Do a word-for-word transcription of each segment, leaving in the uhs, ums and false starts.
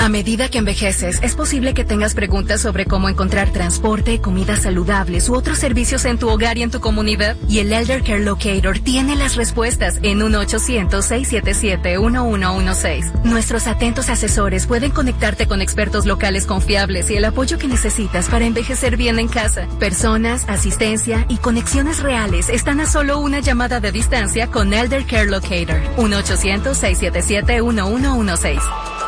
A medida que envejeces, es posible que tengas preguntas sobre cómo encontrar transporte, comidas saludables u otros servicios en tu hogar y en tu comunidad. Y el Elder Care Locator tiene las respuestas en uno ochocientos, seiscientos setenta y siete, uno uno uno seis. Nuestros atentos asesores pueden conectarte con expertos locales confiables y el apoyo que necesitas para envejecer bien en casa. Personas, asistencia y conexiones reales están a solo una llamada de distancia con Elder Care Locator. uno ochocientos, seiscientos setenta y siete, uno uno uno seis.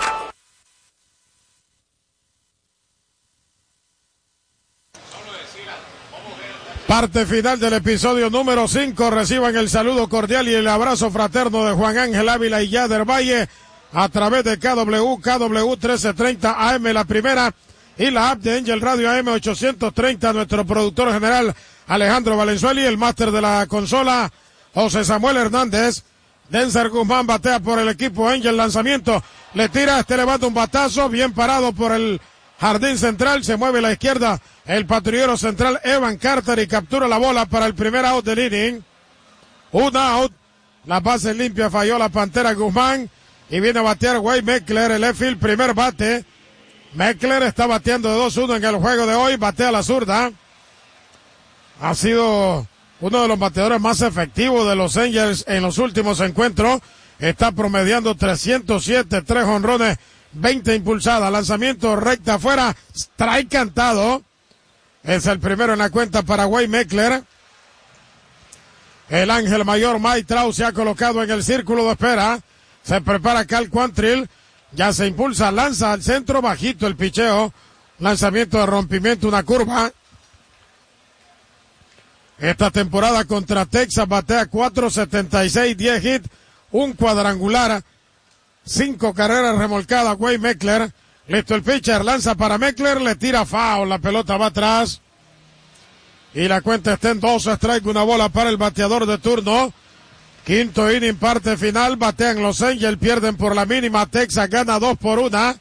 Parte final del episodio número cinco. Reciban el saludo cordial y el abrazo fraterno de Juan Ángel Ávila y Yader Valle a través de K W, K W trece treinta A M la primera y la app de Angel Radio A M ochocientos treinta. Nuestro productor general Alejandro Valenzuela y el máster de la consola José Samuel Hernández. Denzer Guzmán batea por el equipo Angel, lanzamiento, le tira, este levanta un batazo, bien parado por el jardín central, se mueve a la izquierda el patrullero central Evan Carter y captura la bola para el primer out del inning. Un out, la base limpia, falló la Pantera Guzmán y viene a batear Wade Meckler, el left field, primer bate. Meckler está bateando de dos uno en el juego de hoy, batea la zurda. Ha sido uno de los bateadores más efectivos de los Angels en los últimos encuentros. Está promediando trescientos siete, tres jonrones, veinte impulsadas. Lanzamiento recta afuera, strike cantado. Es el primero en la cuenta para Wade Meckler. El ángel mayor Mike Trout se ha colocado en el círculo de espera. Se prepara Cal Quantrill. Ya se impulsa, lanza al centro, bajito el picheo. Lanzamiento de rompimiento, una curva. Esta temporada contra Texas batea cuatro setenta y seis, diez hits, un cuadrangular, cinco carreras remolcadas. Wade Meckler. Listo el pitcher, lanza para Meckler, le tira foul, la pelota va atrás. Y la cuenta está en dos strike, una bola para el bateador de turno. Quinto inning, parte final, batean los Angels, pierden por la mínima, Texas gana dos por una.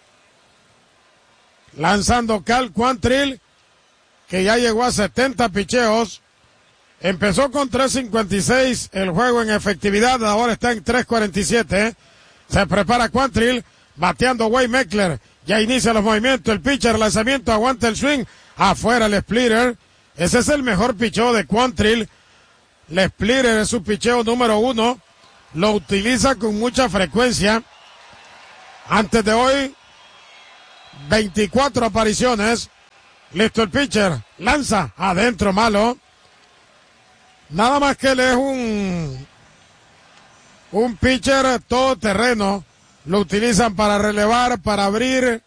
Lanzando Cal Quantrill, que ya llegó a setenta picheos. Empezó con tres cincuenta y seis el juego en efectividad, ahora está en tres cuarenta y siete. Se prepara Quantrill, bateando Wade Meckler, ya inicia los movimientos, el pitcher, lanzamiento, aguanta el swing, afuera el splitter. Ese es el mejor picheo de Quantrill. El splitter es su picheo número uno, lo utiliza con mucha frecuencia. Antes de hoy, veinticuatro apariciones. Listo el pitcher, lanza, adentro, malo. Nada más que él es un, un pitcher todoterreno. Lo utilizan para relevar, para abrir.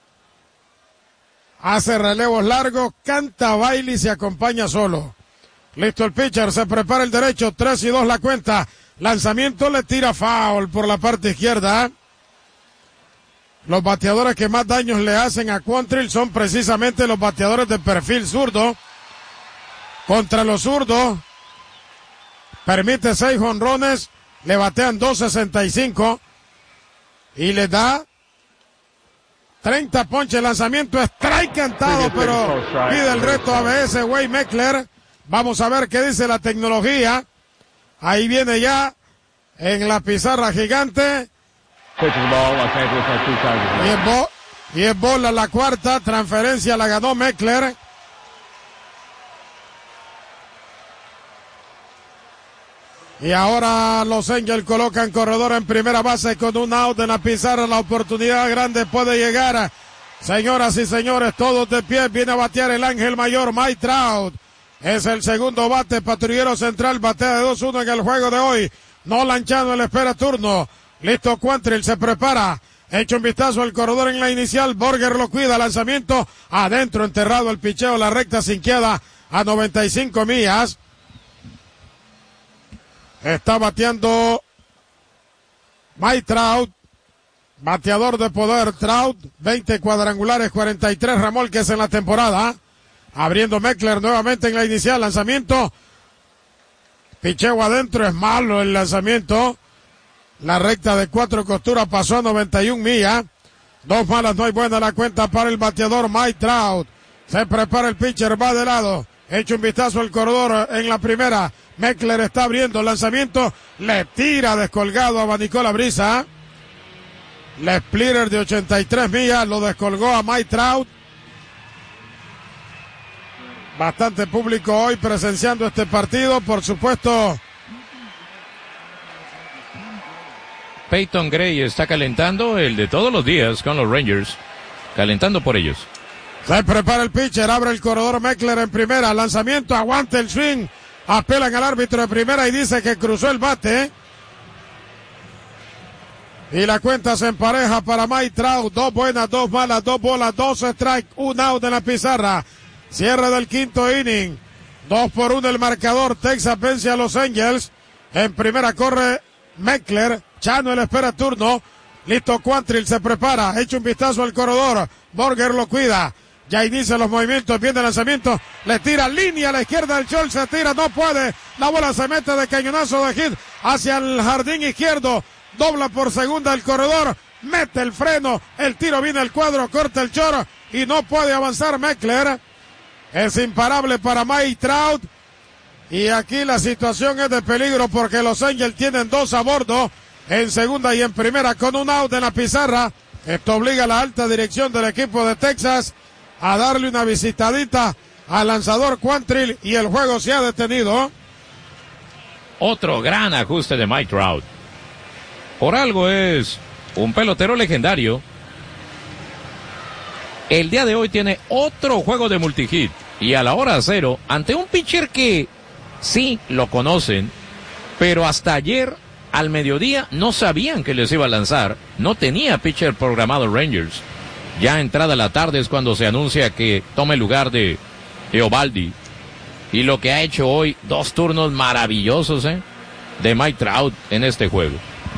Hace relevos largos, canta, baila y se acompaña solo. Listo el pitcher, se prepara el derecho, tres y dos la cuenta. Lanzamiento, le tira foul por la parte izquierda. Los bateadores que más daños le hacen a Quantrill son precisamente los bateadores de perfil zurdo. Contra los zurdos, permite seis jonrones, le batean dos sesenta y cinco. Y le da treinta ponches, lanzamiento, strike cantado, pero pide el reto A B S Wade Meckler. Vamos a ver qué dice la tecnología. Ahí viene ya en la pizarra gigante. Y es, bo y es bola la cuarta, transferencia la ganó Meckler. Y ahora los Angels colocan corredor en primera base con un out en la pizarra. La oportunidad grande puede llegar. Señoras y señores, todos de pie. Viene a batear el ángel mayor Mike Trout. Es el segundo bate, patrullero central, batea de dos uno en el juego de hoy. No lanchando, le espera turno. Listo Quantrill, se prepara. Hecho un vistazo al corredor en la inicial. Borger lo cuida, lanzamiento. Adentro, enterrado el picheo, la recta sin queda a noventa y cinco millas. Está bateando Mike Trout, bateador de poder Trout, veinte cuadrangulares, cuarenta y tres remolques en la temporada. Abriendo Meckler nuevamente en la inicial, lanzamiento. Picheo adentro, es malo el lanzamiento. La recta de cuatro costuras pasó a noventa y una millas. Dos malas, no hay buena la cuenta para el bateador Mike Trout. Se prepara el pitcher, va de lado. Hecho un vistazo al corredor en la primera. Meckler está abriendo el lanzamiento, le tira descolgado, abanicó la brisa. La splitter de ochenta y tres millas lo descolgó a Mike Trout. Bastante público hoy presenciando este partido, por supuesto. Peyton Gray está calentando, el de todos los días con los Rangers, calentando por ellos. Se prepara el pitcher, abre el corredor Meckler en primera, lanzamiento, aguanta el swing, apelan al árbitro de primera y dice que cruzó el bate. Y la cuenta se empareja para Mike Trout, dos buenas, dos malas, dos bolas, dos strike, un out en la pizarra. Cierre del quinto inning, dos por uno el marcador, Texas vence a Los Angels. En primera corre Meckler, Chano el espera turno, listo Quantrill, se prepara, echa un vistazo al corredor, Borger lo cuida, ya inicia los movimientos, viene el lanzamiento, le tira línea a la izquierda del short, se tira, no puede, la bola se mete de cañonazo de hit hacia el jardín izquierdo, dobla por segunda el corredor, mete el freno, el tiro viene al cuadro, corta el short y no puede avanzar Meckler. Es imparable para Mike Trout. Y aquí la situación es de peligro porque los Angels tienen dos a bordo. En segunda y en primera con un out en la pizarra. Esto obliga a la alta dirección del equipo de Texas a darle una visitadita al lanzador Quantrill y el juego se ha detenido. Otro gran ajuste de Mike Trout. Por algo es un pelotero legendario. El día de hoy tiene otro juego de multihit y a la hora cero ante un pitcher que sí lo conocen, pero hasta ayer al mediodía no sabían que les iba a lanzar, no tenía pitcher programado Rangers. Ya entrada la tarde es cuando se anuncia que toma el lugar de Eovaldi y lo que ha hecho hoy, dos turnos maravillosos ¿eh? de Mike Trout en este juego.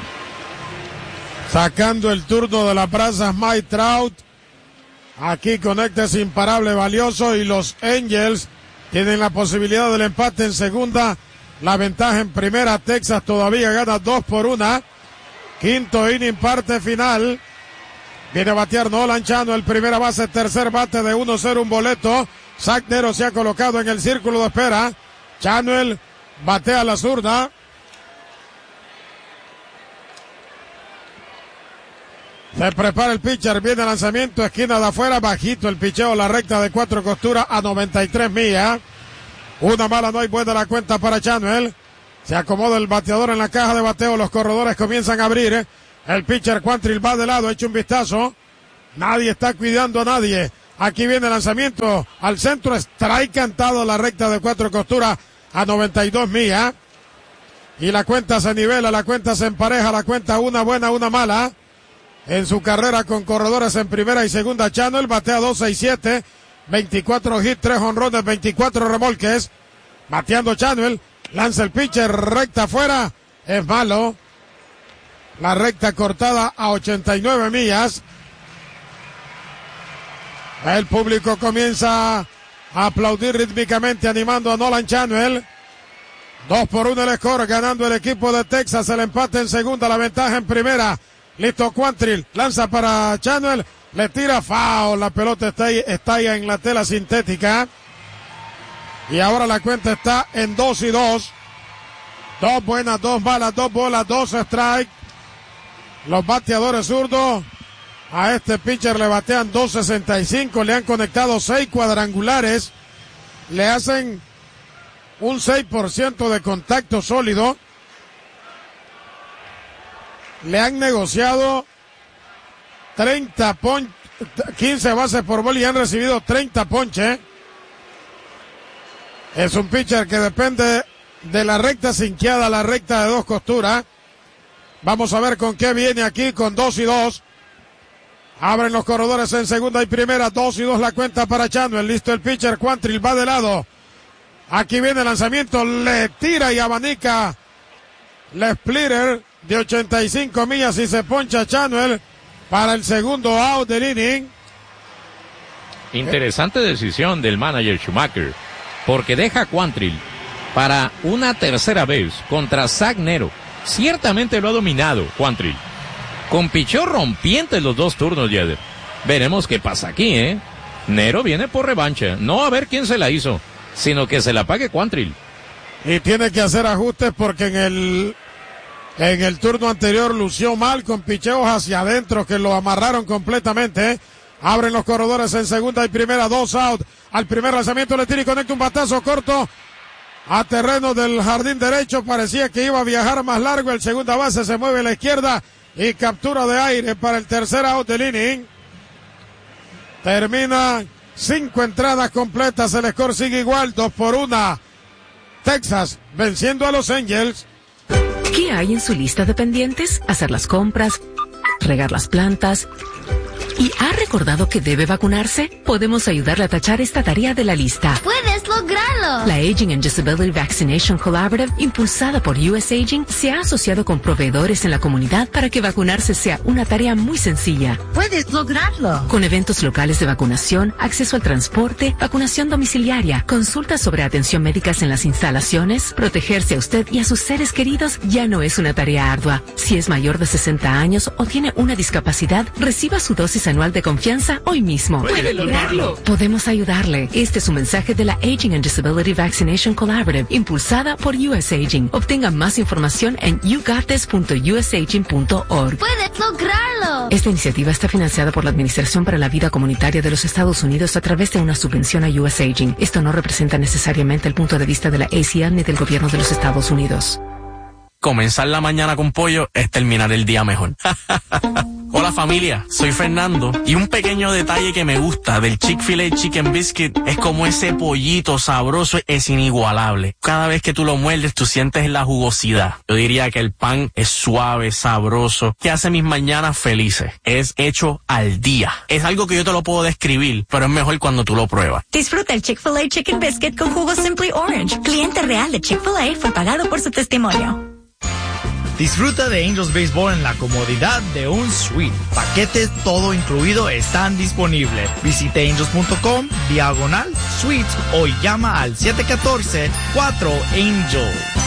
Sacando el turno de las brasas Mike Trout. Aquí conecta es imparable, valioso y los Angels tienen la posibilidad del empate en segunda. La ventaja en primera, Texas todavía gana dos por una. Quinto inning, parte final. Viene a batear Nolan Chano, el primera base, tercer bate de uno cero, un boleto. Zach Nero se ha colocado en el círculo de espera. Chanuel batea a la zurda. Se prepara el pitcher, viene el lanzamiento, esquina de afuera, bajito el picheo, la recta de cuatro costuras a noventa y tres millas. Una mala, no hay buena la cuenta para Chanuel. Se acomoda el bateador en la caja de bateo, los corredores comienzan a abrir. El pitcher Quantrill va de lado, echa un vistazo. Nadie está cuidando a nadie. Aquí viene el lanzamiento al centro, strike cantado, la recta de cuatro costuras a noventa y dos millas. Y la cuenta se nivela, la cuenta se empareja, la cuenta una buena, una mala. En su carrera con corredores en primera y segunda, Chanuel batea dos seis siete, veinticuatro hits, tres honrones, veinticuatro remolques. Bateando Chanuel, lanza el pitcher, recta afuera, es malo. La recta cortada a ochenta y nueve millas. El público comienza a aplaudir rítmicamente, animando a Nolan Chanuel. Dos por uno el score, ganando el equipo de Texas, el empate en segunda, la ventaja en primera. Listo Quantrill, lanza para Chanuel, le tira foul, la pelota está ahí, está ahí en la tela sintética. Y ahora la cuenta está en dos y dos. Dos buenas, dos malas, dos bolas, dos strike. Los bateadores zurdos a este pitcher le batean dos sesenta y cinco, le han conectado seis cuadrangulares, le hacen un seis por ciento de contacto sólido. Le han negociado treinta ponches, quince bases por bola y han recibido treinta ponches. Es un pitcher que depende de la recta sinqueada, la recta de dos costuras. Vamos a ver con qué viene aquí, con dos y dos. Abren los corredores en segunda y primera, dos y dos la cuenta para Chanuel. Listo el pitcher, Quantrill va de lado. Aquí viene el lanzamiento, le tira y abanica la splitter de ochenta y cinco millas y se poncha Chanuel para el segundo out del inning. Interesante decisión del manager Schumacher, porque deja a Quantrill para una tercera vez contra Zach Nero. Ciertamente lo ha dominado Quantrill, con picheo rompiente los dos turnos, Yader. Veremos qué pasa aquí, ¿eh? Nero viene por revancha, no a ver quién se la hizo, sino que se la pague Quantrill. Y tiene que hacer ajustes porque en el En el turno anterior lució mal con picheos hacia adentro que lo amarraron completamente. Abren los corredores en segunda y primera, dos out. Al primer lanzamiento le tira y conecta un batazo corto a terreno del jardín derecho. Parecía que iba a viajar más largo. El segunda base se mueve a la izquierda y captura de aire para el tercer out del inning. Termina cinco entradas completas. El score sigue igual, dos por una. Texas venciendo a los Angels. ¿Qué hay en su lista de pendientes? Hacer las compras, regar las plantas. ¿Y ha recordado que debe vacunarse? Podemos ayudarle a tachar esta tarea de la lista. ¡Puedes lograrlo! La Aging and Disability Vaccination Collaborative, impulsada por U S Aging, se ha asociado con proveedores en la comunidad para que vacunarse sea una tarea muy sencilla. ¡Puedes lograrlo! Con eventos locales de vacunación, acceso al transporte, vacunación domiciliaria, consultas sobre atención médicas en las instalaciones, protegerse a usted y a sus seres queridos ya no es una tarea ardua. Si es mayor de sesenta años o tiene una discapacidad, reciba su dosis anual de confianza hoy mismo. ¡Puede lograrlo! Podemos ayudarle. Este es un mensaje de la Aging and Disability Vaccination Collaborative, impulsada por U S Aging. Obtenga más información en you got this punto u s aging punto org. ¡Puedes lograrlo! Esta iniciativa está financiada por la Administración para la Vida Comunitaria de los Estados Unidos a través de una subvención a U S Aging. Esto no representa necesariamente el punto de vista de la A C L ni del gobierno de los Estados Unidos. Comenzar la mañana con pollo es terminar el día mejor. Hola familia, soy Fernando y un pequeño detalle que me gusta del Chick-fil-A Chicken Biscuit es como ese pollito sabroso es inigualable. Cada vez que tú lo muerdes tú sientes la jugosidad. Yo diría que el pan es suave, sabroso, que hace mis mañanas felices. Es hecho al día. Es algo que yo te lo puedo describir, pero es mejor cuando tú lo pruebas. Disfruta el Chick-fil-A Chicken Biscuit con jugo Simply Orange. Cliente real de Chick-fil-A fue pagado por su testimonio. Disfruta de Angels Baseball en la comodidad de un suite. Paquetes todo incluido están disponibles. Visite angels punto com, diagonal suites o llama al siete uno cuatro, cuatro Angels.